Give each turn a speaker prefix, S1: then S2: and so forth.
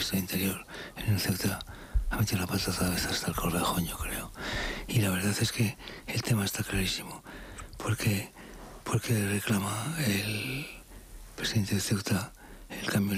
S1: ministro de Interior en el Ceuta ha metido la pata otra vez hasta el corvejón, yo creo. Y la verdad es que el tema está clarísimo, porque reclama el presidente de Ceuta el cambio